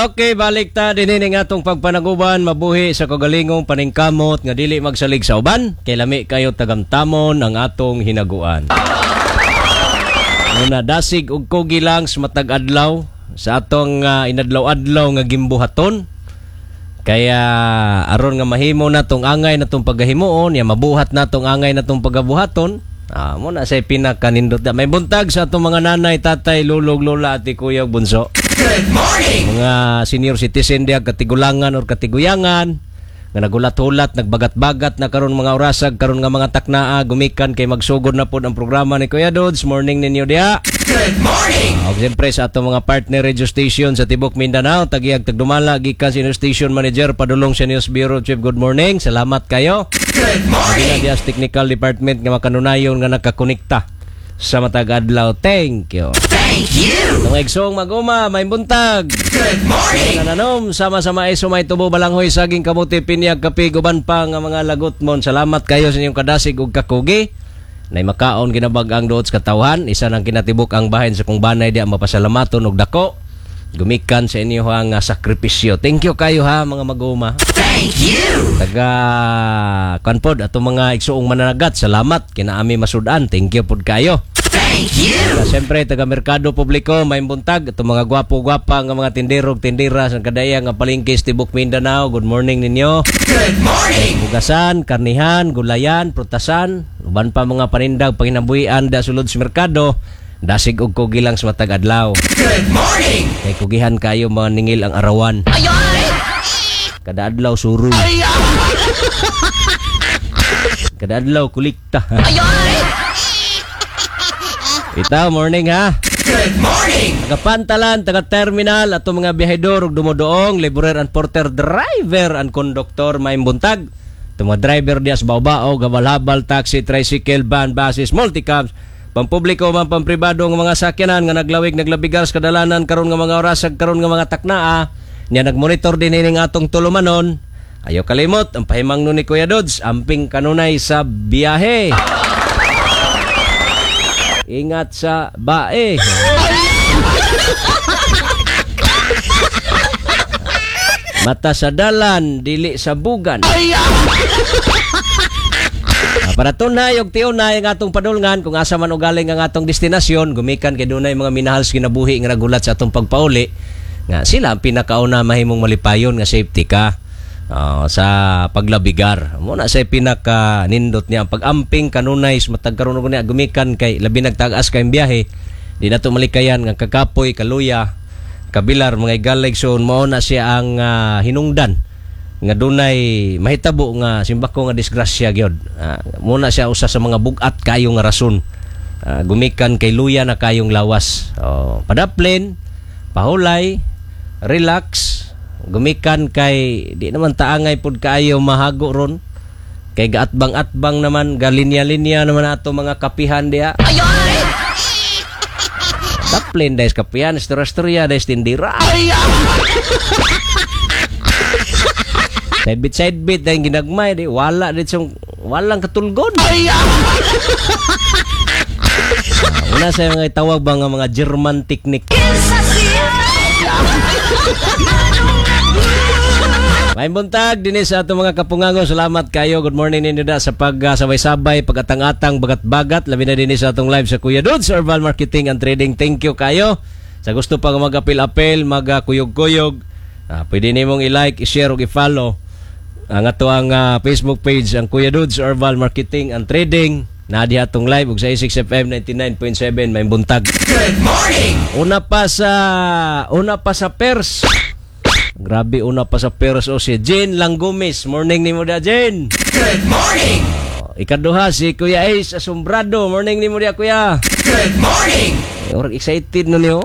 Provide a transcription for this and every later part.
Okay, balik ta din nga atong pagpanaguban, mabuhi sa kagalingong paningkamot nga dili magsalig sa uban, kay lami kayo tagamtamon ang atong hinaguan. Muna dasig og kugi lang sa matag adlaw sa atong inadlaw-adlaw nga gimbuhaton. Kaya aron nga mahimo natong angay natong pagahimuon, ya mabuhat natong angay natong pagabuhaton. Muna say pinakanindot. May buntag sa atong mga nanay, tatay, lulog, lola at kuya bunso. Good morning! Mga senior citizen diya katigulangan or katiguyangan nga nagulat-hulat, nagbagat-bagat na karon mga orasag, karon nga mga taknaa, gumikan kay magsugod na pod ang programa ni Kuya Dudes. Morning ninyo diya. Good morning! Siyempre sa atong mga partner radio station sa Tibok Mindanao, Tagiag, Tagdumala, gikan senior station manager, Padulong sa News Bureau Chief. Good morning, salamat kayo. Good morning! Dias Technical Department nga makanunayon nga nakakonekta sa matag adlaw. Thank you. Thank you. Nung igsong maguma, may buntag. Good morning. Nananom, sama-sama ay sumay tubo balanghoy saging kamuti pinyag kapi guban pa nga mga lagot mon. Salamat kayo sa inyong kadasig ug kakugi. Nay makaon ginabag ang doot sa katawhan, isa nang kinatibok ang bahin sa kung banay di mapasalamaton og dako. Gumikan sa inyo ang sakripisyo. Thank you kayo ha mga maguma. Thank you. Taga kanpod ato mga igsuong mananagat. Salamat kinaami masudan. Thank you pod kayo. Thank you. Siyempre taga merkado publiko may buntag ato mga gwapo-gwapa nga mga tindirog-tindira sa kadaya nga palengke Tibok Mindanao. Good morning ninyo. Good morning. Bugasan, karnihan, gulayan, prutasan, uban pa mga panindag panginabuhian da sulod sa merkado. Dasig og kugi lang sa matag adlaw. Good morning. Kay kugihan kayo mga ningil ang arawan. Ayoy! Kada adlaw suroy. Kada adlaw kulikta. Ayoy! Itaw, morning ha. Good morning. Taga Pantalan, taga terminal, ato mga biyahedor ug dumodoong, laborer and porter, driver and conductor may buntag. Ito mga driver dias baw-bao, gabal-habal, taxi, tricycle, van, buses, multicabs, pampubliko man pampribado ng mga sakyanan nga naglawig naglabigar sa kadalanan karon nga mga orasag karon nga mga taknaa niya nagmonitor din ining atong tulumanon. Ayo kalimot ang pahimang ni Kuya Dudes, amping kanunay sa biyahe. Ingat sa bae. Mata sa dalan, dili sa bugan. Para tunay og tiunay ang atong padulngan kung asa man ugaling ang atong destinasyon, gumikan kay dunay mga minahal sa kinabuhi nga nagulat sa atong pagpauli nga sila ang pinakauna mahimong malipayon nga safety ka sa paglabigar. Muna sa pinaka nindot niya ang pag-amping kanunay matag karon og niya gumikan kay labi nagtag-as kay biyahe di nato malikayan nga kakapoy, kaluya, kabilar mga igaligson mao na siya ang hinungdan nga dunay mahitabo nga simbako nga disgrasya gyud. Muna siya usa sa mga bugat kayo nga rason. Gumikan kay luya na kayong lawas. Padaplin, pahulay, relax. Gumikan kay di naman taangay pud kaayo mahago ron. Kay gaatbang-atbang naman, galinya-linya naman ato mga kapihan diha. Ayoy! Daplin dahil kapihan, istorya-istorya dahil tindira. Side bit dahil ginagmay di wala dito walang katulgon. Una sa mga itawag ba nga mga German technique. May buntag dinis sa ato mga kapungango. Salamat kayo. Good morning ninyo da sa pagsabay-sabay, pagatang-atang, bagat-bagat. Labi na dinis sa atong live sa Kuya Dudes Herbal Marketing and Trading. Thank you kayo. Sa gusto pa mag-apil-apil, mag-kuyog-kuyog, pwede nimong i-like, i-share o i-follow ang ato ang Facebook page ang Kuya Dudes Herbal Marketing and Trading. Nadi atong live ug sa 6FM 99.7 may buntag. Good morning. Una pa sa pers. Grabe una pa sa pers o si Jane Langgumis. Morning nimo da Jane. Good morning. Ikaduha si Kuya Ace Asombrado. Morning nimo dia Kuya. Good morning. Orang excited no niyo.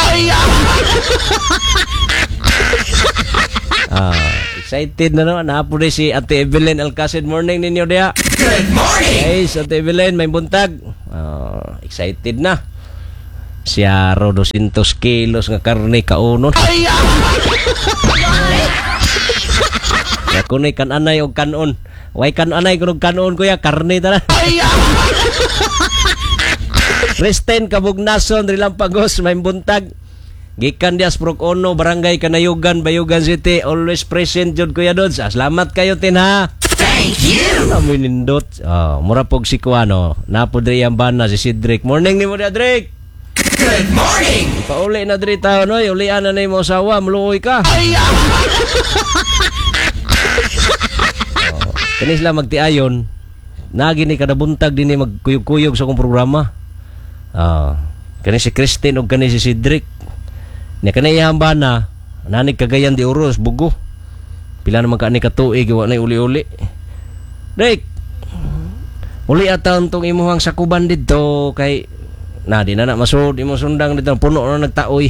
Excited na naman. Napo rin si Ate Evelyn Alcacid. Morning ninyo dia. Good morning. Guys, Ate Evelyn, may buntag. Excited na. Siya ro 200 kilos nga karne kaunon. Kunay kan-anay o kanon. Way kan-anay kung kanon kuya. Karne tala. Kristen Kabugnason, Rilampagos, may buntag. Gikan dias Prok Ono, Barangay Kanayugan, Bayugan City. Always present jud Kuya Dods. Salamat kayo tin ha. Thank you. Amoy nindot. Mura pog si Kuano. Napo diri ang bana si Cedric. Morning nimo dia Drake. Good morning. Pauli na diri taon oy, ulian na nimo sawa, muluoy ka. Kanis lang magtiayon. Nagi ni kada buntag dinhi magkuyog-kuyog sa akong programa. Kani si Christine ug kani si Cedric. Nya kanay hambana, nanig Cagayan de Oro, Bugo. Pila naman ka ni katuig wa nay uli-uli. Dek. Uli ataon tong imuhang sakuban didto kay di na masud imo sundang dito puno na nagtaoy.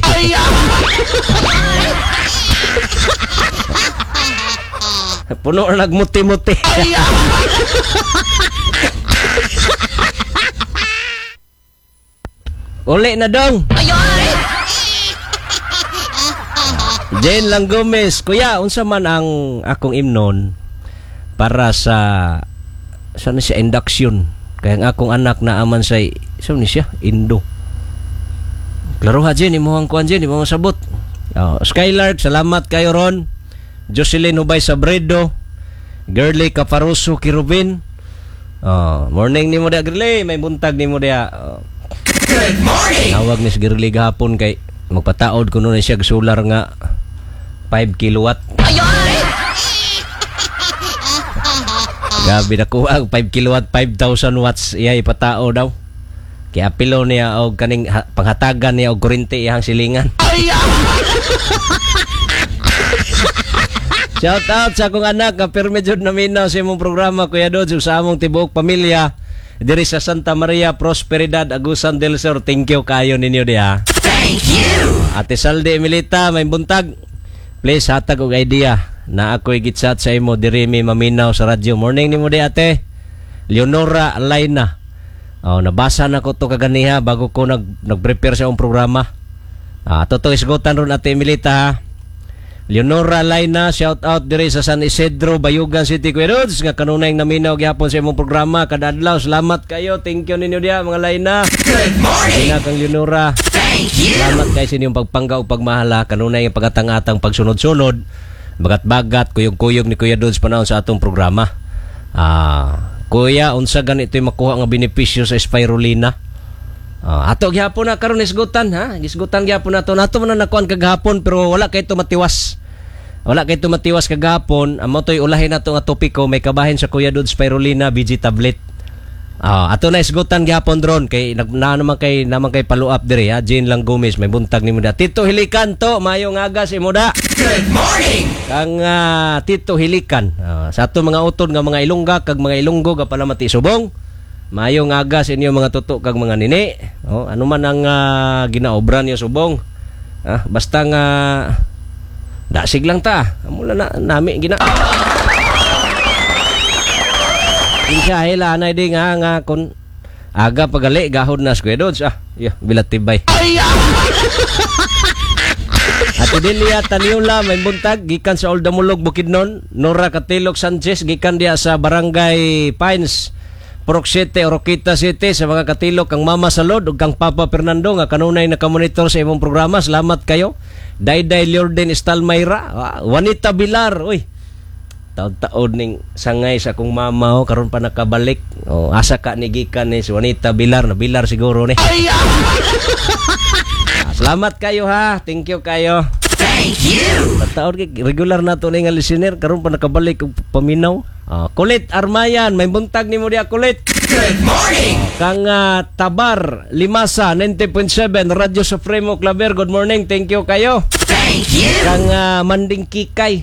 Puno na nagmuti-muti. Uli na dong. Jane Lang Gomez, kuya, unsa man ang akong imnon para sa sana siya induction. Kaya ang akong anak na aman say ni siya Indo. Klaro ha Jane, imuhang kuan Jane, imuhang sabot. Skylark, salamat kayo ron. Jocelyn Ubay Sabredo, Girly Caparuso Kirubin. Morning ni mo dia Girly, may buntag ni mo dia. Good morning. Nawag ni si Girly gahapon kay magpataod kuno na siya solar nga 5 kilowatt. Gabi na kuha 5 kilowatt 5,000 watts iya ipatao daw. Kaya apilo niya og kaning panghatagan niya og kuryente iyang silingan. Shout out sa akong anak nga perme jud na minaw sa imong programa Kuya Dodge sa among tibuok pamilya diri sa Santa Maria Prosperidad Agusan del Sur. Thank you kayo ninyo dia. Thank you. Ate Salde Emilita may buntag. Please hatag og idea na ako'y gitsat sa imo diri mi maminaw sa radyo. Morning nimo di ate. Leonora Laina. Nabasa na ko to kaganiha bago ko nag-prepare sa akong programa. Toto isgutan ron ate Emilita ha. Leonora Laina, shout out diri sa San Isidro, Bayugan City, Kuya Rods, nga kanunay naminaw gyapon sa imong programa kada adlaw. Salamat kayo. Thank you ninyo dia mga Laina. Good morning. Kang Leonora. Thank you. Salamat kayo sa inyong pagpangga o pagmahala. Kanunay ang pagatangatang pagsunod-sunod. Bagat-bagat, kuyog-kuyog ni Kuya Rods panahon sa atong programa. Kuya, unsa ganito yung makuha nga benepisyo sa spirulina? Ato gyapon na karon isgutan ha. Isgutan gyapon nato. Nato man nakuan kagahapon pero wala kay tumatiwas. Wala kay tumatiwas kagahapon. Amo toy ulahin nato nga topiko may kabahin sa Kuya Dod Spirulina BG tablet. Ato na isgutan gyapon dron kay naman kay follow up diri ha. Jane Lang Gomez may buntag nimo da. Tito Hilikan to, mayong agas imo da. Good morning. Kang Tito Hilikan. Sa ato mga utod nga mga Ilongga kag mga Ilonggo ga Palamati Subong. Mayong aga sa inyo mga tuto kag mga nini. Ano man ang ginaobra niyo subong. Basta nga dasig lang ta. Mula na nami gina. Insya hila anay di nga kun aga pagali gahod na Kuya Dods. Bilat tibay. At Delia Taniula may buntag gikan sa Old Damulog Bukidnon. Nora Katilok Sanchez gikan dia sa Barangay Pines Purok City, Oroquita City, sa mga katilok kang Mama Salod ug kang Papa Fernando nga kanunay nakamonitor sa imong programa. Salamat kayo. Dayday Lorden Estalmayra, Juanita Bilar, uy. Taon-taon ning sangay sa akong mama karon pa nakabalik. Asa ka ni gikan ni si Juanita Bilar, na Bilar siguro ni. Salamat kayo ha. Thank you kayo. Thank you. Taon regular na to nga listener karon pa nakabalik og paminaw. Kulit Armayan, may buntag ni mo dia Kulit. Good morning. Kang Tabar Limasa 90.7 Radio Supremo Claver. Good morning. Thank you kayo. Thank you. Kang Manding Kikay,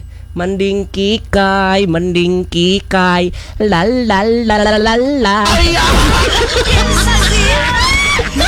la la la la la la.